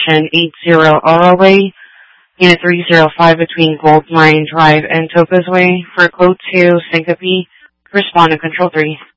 direction 80 Aurora Way, Unit 305 between Goldmine Drive and Topaz Way. For code 2, Syncope, respond to Control 3.